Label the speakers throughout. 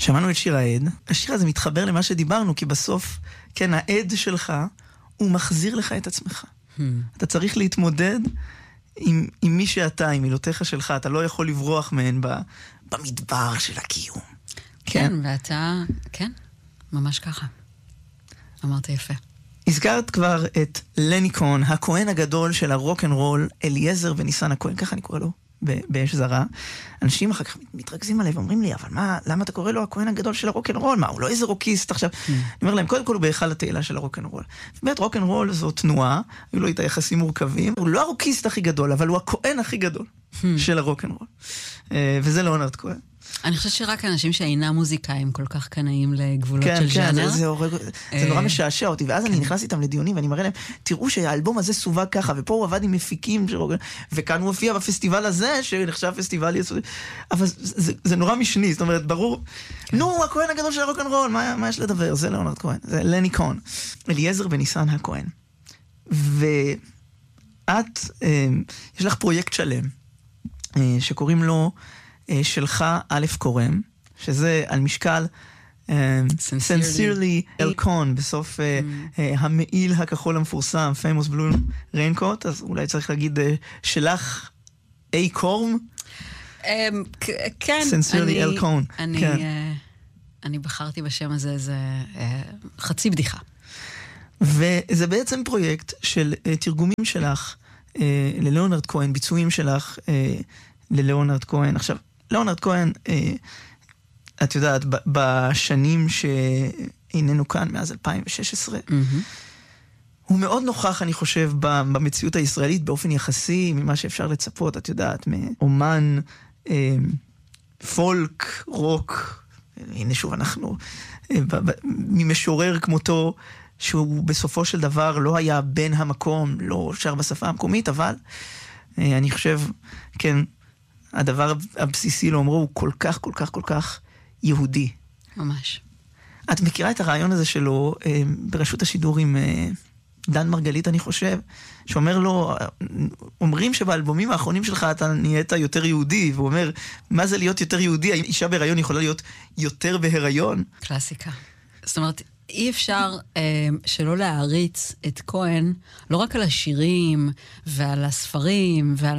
Speaker 1: שמענו את שיר העד. השיר הזה מתחבר למה שדיברנו, כי בסוף, כן, העד שלך, הוא מחזיר לך את עצמך. אתה צריך להתמודד עם מי שאתה, עם מילותיך שלך. אתה לא יכול לברוח מהן במדבר של הקיום.
Speaker 2: כן, ואתה, כן, ממש ככה. אמרת יפה.
Speaker 1: הזכרת כבר את לני כהן, הכהן הגדול של הרוק'נ'רול, אליעזר וניסן הכהן, ככה אני קורא לו, באש זרה. אנשים אחר כך מתרכזים עליו ואומרים לי, אבל למה אתה קורא לו הכהן הגדול של הרוק'נ'רול? מה, הוא לא איזה רוקיסט עכשיו? אני אומר להם, קודם כל הוא בהיכל התהילה של הרוק'נ'רול. באמת, רוק'נ'רול זו תנועה, היו לו איתה יחסים מורכבים, הוא לא הרוקיסט הכי גדול, אבל הוא הכהן הכי גדול של הרוק'נ'רול. וזה ליאונרד כהן.
Speaker 2: אני חושבת שרק אנשים שאינם מוזיקאים כל כך קנאים לגבולות של ז'אנר.
Speaker 1: זה נורא משעשע אותי, ואז אני נכנס איתם לדיונים ואני מראה להם, תראו שהאלבום הזה סווג ככה, ופה הוא עבד עם מפיקים, וכאן הוא הופיע בפסטיבל הזה, שנחשב פסטיבל יסודי, אבל זה נורא משני, זאת אומרת, ברור, נו, הכהן הגדול של הרוק'נ'רול, מה יש לדבר? זה ליאונרד כהן, זה לני כהן, אליעזר וניסן הכהן. ואת, יש לך פרויקט שלם, שקוראים לו שלך א' קורם, שזה על משקל Sincerely אלקון, בסוף המעיל הכחול המפורסם, Famous Blue Raincoat, אז אולי צריך להגיד שלך A קורם?
Speaker 2: כן.
Speaker 1: Sincerely אלקון.
Speaker 2: אני בחרתי בשם הזה, זה חצי בדיחה.
Speaker 1: וזה בעצם פרויקט של תרגומים שלך לליאונרד כהן, ביצועים שלך לליאונרד כהן. עכשיו, ליאונרד כהן, את יודעת, בשנים שאיננו כאן, מאז 2016, הוא מאוד נוכח, אני חושב, במציאות הישראלית, באופן יחסי, ממה שאפשר לצפות, את יודעת, מאומן, פולק, רוק, הנה שוב אנחנו, ממשורר כמותו, שהוא בסופו של דבר לא היה בן המקום, לא שר בשפה המקומית, אבל אני חושב, כן, הדבר הבסיסי לא אמרו, הוא כל כך, כל כך, כל כך יהודי.
Speaker 2: ממש.
Speaker 1: את מכירה את הרעיון הזה שלו ברשות השידור עם דן מרגלית, אני חושב, שאומר לו, אומרים שבאלבומים האחרונים שלך אתה נהיית יותר יהודי, והוא אומר, מה זה להיות יותר יהודי? האם אישה בהיריון יכולה להיות יותר בהיריון?
Speaker 2: קלאסיקה. זאת אומרת, אי אפשר שלא להעריץ את כהן, לא רק על השירים ועל הספרים ועל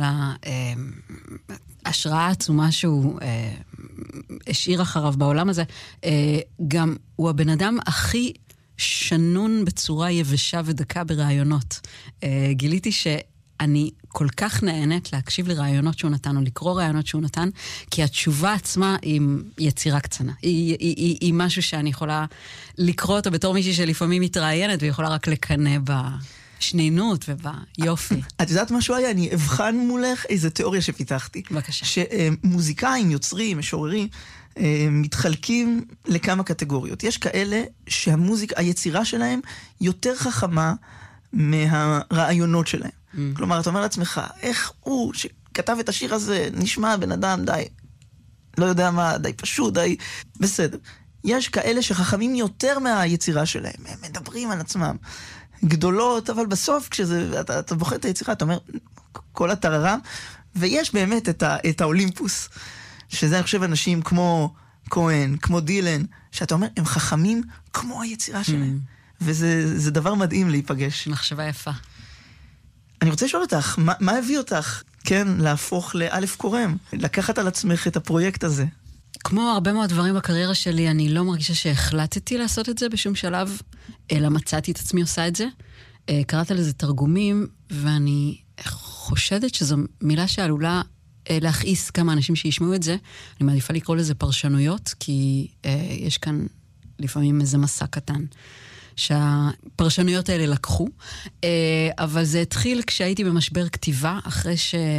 Speaker 2: ההשראה העצומה שהוא השאיר אחריו בעולם הזה, גם הוא הבן אדם הכי שנון בצורה יבשה ודקה ברעיונות. גיליתי שאני כל כך נהנית להקשיב לרעיונות שהוא נתן, או לקרוא רעיונות שהוא נתן, כי התשובה עצמה היא יצירה קצנה. היא משהו שאני יכולה לקרוא אותו בתור מישהי שלפעמים מתראיינת, ויכולה רק לקנא בשנינות וביופי.
Speaker 1: את יודעת משהו היה? אני אבחן מולך איזו תיאוריה שפיתחתי.
Speaker 2: בבקשה.
Speaker 1: שמוזיקאים, יוצרים, משוררים, מתחלקים לכמה קטגוריות. יש כאלה היצירה שלהם יותר חכמה מהרעיונות שלהם. כלומר, אתה אומר לעצמך, איך הוא שכתב את השיר הזה, נשמע בן אדם די, לא יודע מה, די פשוט, די בסדר. יש כאלה שחכמים יותר מהיצירה שלהם, הם מדברים על עצמם, גדולות, אבל בסוף כשאתה בוחר את היצירה, אתה אומר, כל הטררם, ויש באמת את האולימפוס, שזה אני חושב אנשים כמו כהן, כמו דילן, שאתה אומר, הם חכמים כמו היצירה שלהם. וזה דבר מדהים להיפגש.
Speaker 2: מחשבה יפה.
Speaker 1: אני רוצה לשאול אותך, מה הביא אותך, כן, להפוך לאלף קורם, לקחת על עצמך את הפרויקט הזה?
Speaker 2: כמו הרבה מאוד דברים בקריירה שלי, אני לא מרגישה שהחלטתי לעשות את זה בשום שלב, אלא מצאתי את עצמי עושה את זה. קראת לזה תרגומים, ואני חושדת שזו מילה שעלולה להכעיס כמה אנשים שישמעו את זה. אני מעדיפה לקרוא לזה פרשנויות, כי יש כאן לפעמים איזה מסע קטן. שהפרשנויות האלה לקחו, אבל זה התחיל כשהייתי במשבר כתיבה, אחרי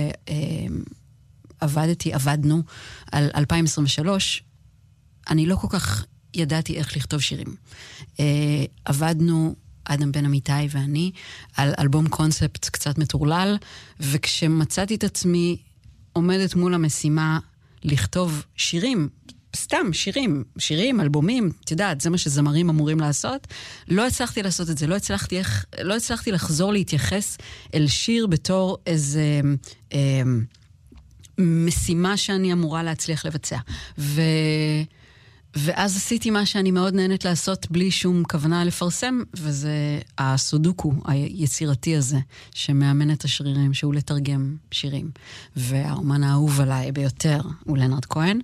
Speaker 2: עבדנו על 2023, אני לא כל כך ידעתי איך לכתוב שירים. עבדנו, אדם בן אמיתי ואני, על אלבום קונספט קצת מטורלל, וכשמצאתי את עצמי עומדת מול המשימה לכתוב שירים, סתם שירים, אלבומים, את יודעת, זה מה שזמרים אמורים לעשות. לא הצלחתי לעשות את זה, לא הצלחתי לחזור להתייחס אל שיר בתור איזה משימה שאני אמורה להצליח לבצע. ואז עשיתי מה שאני מאוד נהנית לעשות בלי שום כוונה לפרסם, וזה הסודוקו היצירתי הזה, שמאמן את השרירים, שהוא לתרגם שירים. והאומן האהוב עליי ביותר הוא לנרד כהן,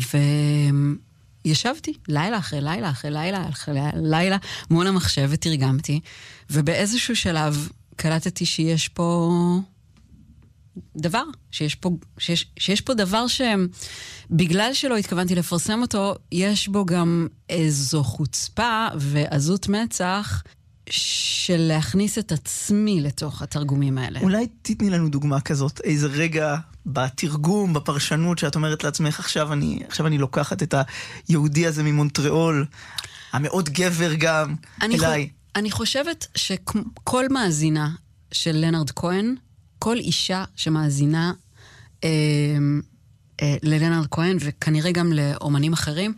Speaker 2: וישבתי לילה אחרי לילה אחרי לילה אחרי לילה מול המחשב ותרגמתי, ובאיזשהו שלב קלטתי שיש פה דבר, שיש פה דבר שבגלל שלא התכוונתי לפרסם אותו, יש בו גם איזו חוצפה ועזות מצח של להכניס את עצמי לתוך התרגומים האלה.
Speaker 1: אולי תתני לנו דוגמה כזאת, איזה רגע בתרגום, בפרשנות, שאת אומרת לעצמך, עכשיו אני לוקחת את היהודי הזה ממונטריאול, המאוד גבר גם, אליי.
Speaker 2: אני חושבת שכל מאזינה של לנרד כהן, כל אישה שמאזינה ללנרד כהן, וכנראה גם לאומנים אחרים,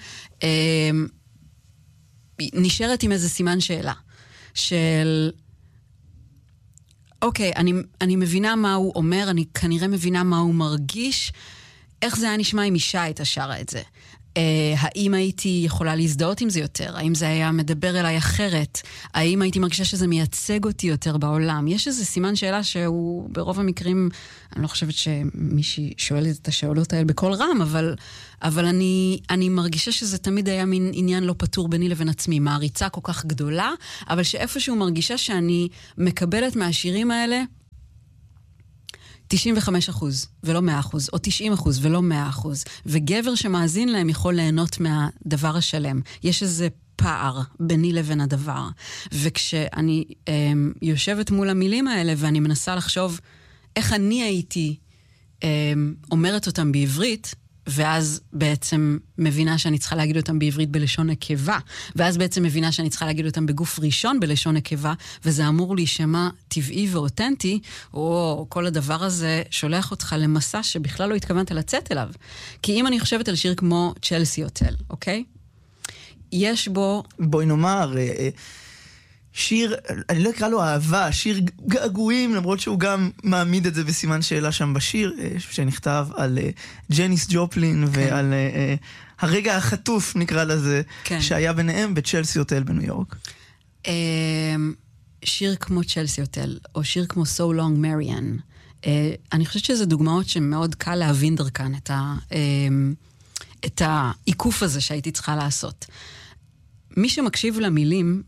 Speaker 2: נשארת עם איזה סימן שאלה, של אוקיי, אני מבינה מה הוא אומר, אני כנראה מבינה מה הוא מרגיש, איך זה היה נשמע אם אישה הייתה שרה את זה? האם הייתי יכולה להזדהות עם זה יותר? האם זה היה מדבר אליי אחרת? האם הייתי מרגישה שזה מייצג אותי יותר בעולם? יש איזה סימן שאלה שהוא ברוב המקרים, אני לא חושבת שמישהי שואלת את השאלות האלה בכל רם, אבל אני מרגישה שזה תמיד היה מין עניין לא פתור ביני לבין עצמי, מעריצה כל כך גדולה, אבל שאיפשהו מרגישה שאני מקבלת מהשירים האלה 95% ולא 100%, או 90% ולא 100%, וגבר שמאזין להם יכול ליהנות מהדבר השלם. יש איזה פער ביני לבין הדבר. וכשאני יושבת מול המילים האלה, ואני מנסה לחשוב איך אני הייתי אומרת אותם בעברית, ואז בעצם מבינה שאני צריכה להגיד אותם בעברית בלשון נקבה, ואז בעצם מבינה שאני צריכה להגיד אותם בגוף ראשון בלשון נקבה, וזה אמור להישמע טבעי ואותנטי, או כל הדבר הזה שולח אותך למסע שבכלל לא התכוונת לצאת אליו. כי אם אני חושבת על שיר כמו צ'לסי הוטל, אוקיי? יש בו...
Speaker 1: בואי נאמר... שיר, אני לא אקרא לו אהבה, שיר געגועים, למרות שהוא גם מעמיד את זה בסימן שאלה שם בשיר, שנכתב על ג'ניס ג'ופלין, כן. ועל הרגע החטוף, נקרא לזה, כן. שהיה ביניהם בצ'לסי הוטל בניו יורק.
Speaker 2: שיר כמו צ'לסי הוטל, או שיר כמו So Long Marianne, אני חושבת שזה דוגמאות שמאוד קל להבין דרכן את העיקוף הזה שהייתי צריכה לעשות. מי שמקשיב למילים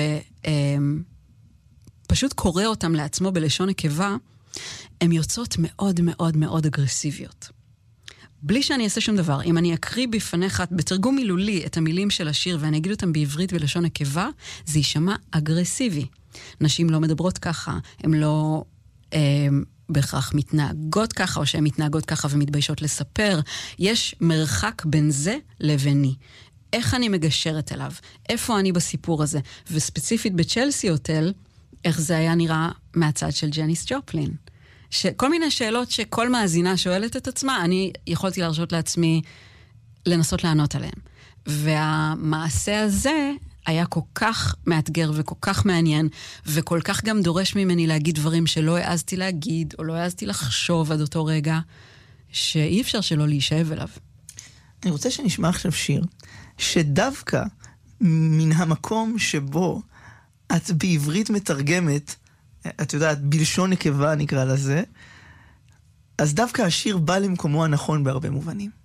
Speaker 2: ופשוט קורא אותם לעצמו בלשון נקבה, הן יוצאות מאוד מאוד מאוד אגרסיביות. בלי שאני אעשה שום דבר, אם אני אקריא בפניך בתרגום מילולי את המילים של השיר ואני אגיד אותם בעברית בלשון נקבה, זה יישמע אגרסיבי. נשים לא מדברות ככה, הן לא בהכרח מתנהגות ככה, או שהן מתנהגות ככה ומתביישות לספר. יש מרחק בין זה לביני. איך אני מגשרת אליו? איפה אני בסיפור הזה? וספציפית בצ'לסי הוטל, איך זה היה נראה מהצד של ג'ניס ג'ופלין. כל מיני שאלות שכל מאזינה שואלת את עצמה, אני יכולתי להרשות לעצמי לנסות לענות עליהן. והמעשה הזה היה כל כך מאתגר וכל כך מעניין, וכל כך גם דורש ממני להגיד דברים שלא העזתי להגיד, או לא העזתי לחשוב עד אותו רגע, שאי אפשר שלא להישאב אליו.
Speaker 1: אני רוצה שנשמע עכשיו שיר, שדווקא מן המקום שבו את בעברית מתרגמת, את יודעת, בלשון נקבה נקרא לזה, אז דווקא השיר בא למקומו הנכון בהרבה מובנים.